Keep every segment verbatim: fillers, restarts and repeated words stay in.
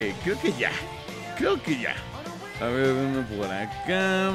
Eh, creo que ya. Creo que ya. A ver, uno por acá.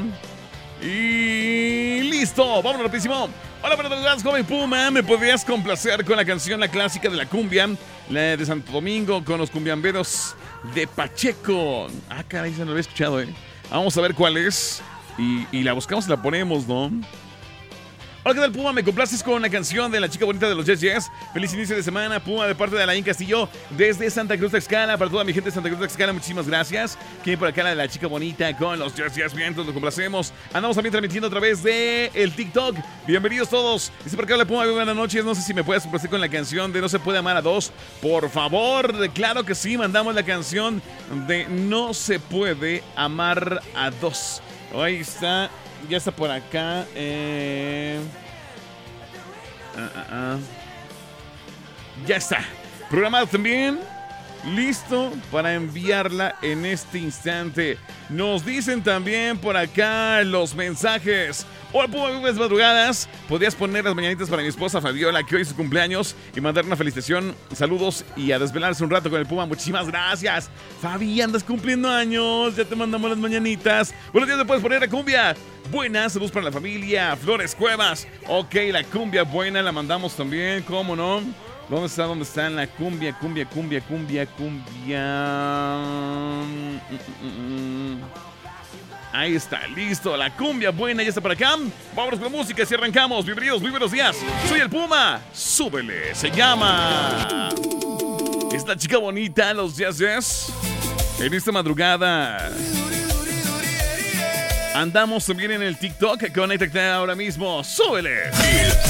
Y listo, vámonos rapidísimo. Hola, buenas tardes, joven Puma. ¿Me podrías complacer con la canción, la clásica de la cumbia, la de Santo Domingo, con los cumbiamberos de Pacheco? Ah, caray, se no lo había escuchado, ¿eh? Vamos a ver cuál es. Y, y la buscamos y la ponemos, ¿no? Hola, ¿qué tal, Puma? ¿Me complaces con una canción de la chica bonita de los Yes Yes? Feliz inicio de semana, Puma, de parte de Alain Castillo, desde Santa Cruz Tlaxcala. Para toda mi gente de Santa Cruz Tlaxcala, muchísimas gracias. Que por acá la de la chica bonita con los Yes Yes, bien, nos complacemos. Andamos también transmitiendo a través de el TikTok. Bienvenidos todos. Dice por acá, hola, Puma, buenas noches. No sé si me puedes complacer con la canción de No se puede amar a dos. Por favor, claro que sí, mandamos la canción de No se puede amar a dos. Ahí está. Ya está por acá. Eh... Uh, uh, uh. Ya está. Programado también. Listo para enviarla en este instante. Nos dicen también por acá los mensajes. Hola, Puma, buenas madrugadas. ¿Podrías poner las mañanitas para mi esposa Fabiola, que hoy es su cumpleaños, y mandar una felicitación, saludos y a desvelarse un rato con el Puma? Muchísimas gracias. Fabi, andas cumpliendo años. Ya te mandamos las mañanitas. Buenos días, ¿me puedes poner la cumbia buena? Saludos para la familia Flores Cuevas. Ok, la cumbia buena la mandamos también, ¿cómo no? ¿Dónde está? ¿Dónde está la cumbia? Cumbia, cumbia, cumbia, cumbia. Ahí está, listo. La cumbia buena ya está para acá. Vámonos con la música y arrancamos. Bienvenidos, muy buenos días. Soy el Puma. Súbele, se llama. Esta chica bonita, los Yes Yes. En esta madrugada andamos también en el TikTok. Conéctate ahora mismo. Súbele.